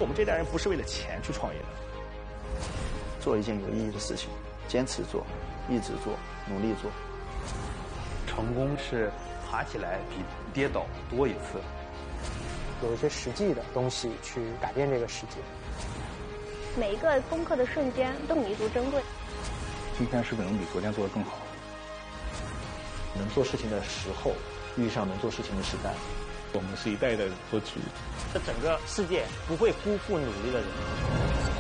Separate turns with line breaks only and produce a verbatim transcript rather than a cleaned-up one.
我们这代人不是为了钱去创业的。
做一件有意义的事情，坚持做，一直做，努力做。
成功是爬起来比跌倒多一次。
有一些实际的东西去改变这个世界。
每一个攻克的瞬间都弥足珍贵。
今天是不是能比昨天做得更好？
能做事情的时候，遇上能做事情的时代。
我们是一代一代的做局。
这整个世界不会辜负努力的人。